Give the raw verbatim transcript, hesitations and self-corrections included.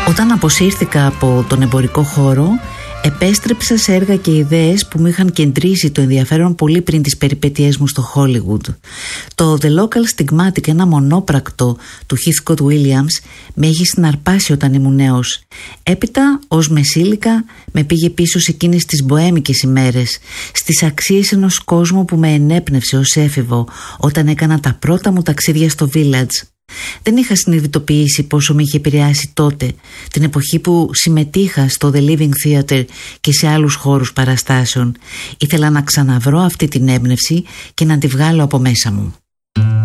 Όταν αποσύρθηκα από τον εμπορικό χώρο, επέστρεψα σε έργα και ιδέες που μου είχαν κεντρήσει το ενδιαφέρον πολύ πριν τις περιπέτειές μου στο Hollywood. Το The Local Stigmatic, ένα μονόπρακτο του Heathcote Williams, με είχε συναρπάσει όταν ήμουν νέος. Έπειτα, ως μεσήλικα, με πήγε πίσω σε εκείνες τις μποέμικες ημέρες, στις αξίες ενός κόσμου που με ενέπνευσε ως έφηβο όταν έκανα τα πρώτα μου ταξίδια στο Village. Δεν είχα συνειδητοποιήσει πόσο με είχε επηρεάσει τότε, την εποχή που συμμετείχα στο The Living Theatre και σε άλλους χώρους παραστάσεων. Ήθελα να ξαναβρω αυτή την έμπνευση και να τη βγάλω από μέσα μου.